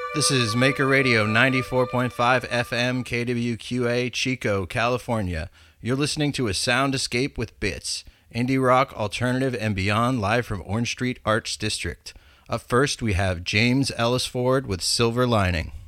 This is Maker Radio 94.5 FM KWQA, Chico, California. You're listening to A Sound Escape with Bits, indie rock, alternative, and beyond, live from Orange Street Arts District. Up first, we have James Ellis Ford with Silver Lining.